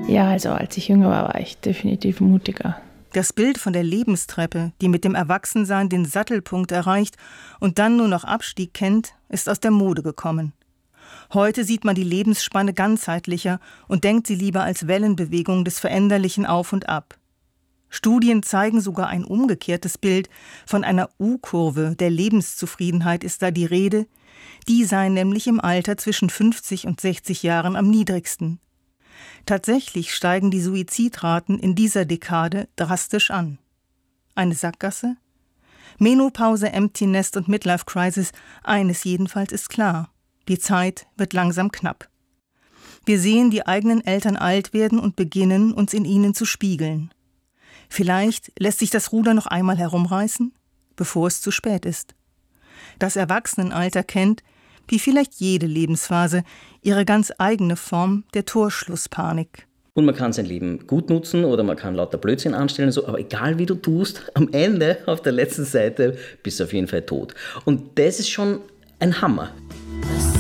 Ja, also als ich jünger war ich definitiv mutiger. Das Bild von der Lebenstreppe, die mit dem Erwachsensein den Sattelpunkt erreicht und dann nur noch Abstieg kennt, ist aus der Mode gekommen. Heute sieht man die Lebensspanne ganzheitlicher und denkt sie lieber als Wellenbewegung des veränderlichen Auf und Ab. Studien zeigen sogar ein umgekehrtes Bild. Von einer U-Kurve der Lebenszufriedenheit ist da die Rede. Die sei nämlich im Alter zwischen 50 und 60 Jahren am niedrigsten. Tatsächlich steigen die Suizidraten in dieser Dekade drastisch an. Eine Sackgasse? Menopause, Empty Nest und Midlife Crisis, eines jedenfalls ist klar: Die Zeit wird langsam knapp. Wir sehen die eigenen Eltern alt werden und beginnen, uns in ihnen zu spiegeln. Vielleicht lässt sich das Ruder noch einmal herumreißen, bevor es zu spät ist. Das Erwachsenenalter kennt, wie vielleicht jede Lebensphase, ihre ganz eigene Form der Torschlusspanik. Und man kann sein Leben gut nutzen oder man kann lauter Blödsinn anstellen, so, aber egal wie du tust, am Ende, auf der letzten Seite, bist du auf jeden Fall tot. Und das ist schon ein Hammer.